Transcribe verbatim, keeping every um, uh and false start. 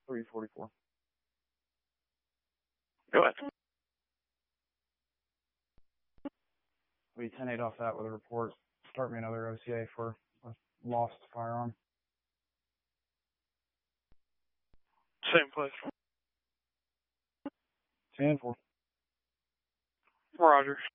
three forty-four. Go ahead. We ten eight off that with a report. Start me another O C A for a lost firearm. Same place. ten four. Roger.